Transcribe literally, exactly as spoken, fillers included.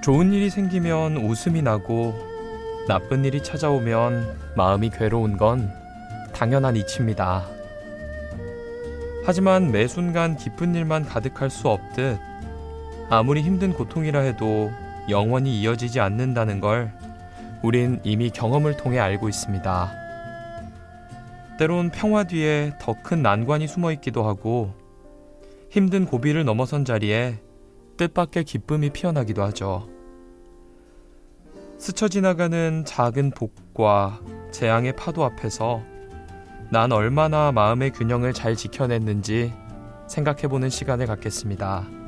좋은 일이 생기면 웃음이 나고 나쁜 일이 찾아오면 마음이 괴로운 건 당연한 이치입니다. 하지만 매 순간 기쁜 일만 가득할 수 없듯 아무리 힘든 고통이라 해도 영원히 이어지지 않는다는 걸 우린 이미 경험을 통해 알고 있습니다. 때론 평화 뒤에 더 큰 난관이 숨어 있기도 하고 힘든 고비를 넘어선 자리에 뜻밖의 기쁨이 피어나기도 하죠. 스쳐 지나가는 작은 복과 재앙의 파도 앞에서 난 얼마나 마음의 균형을 잘 지켜냈는지 생각해보는 시간을 갖겠습니다.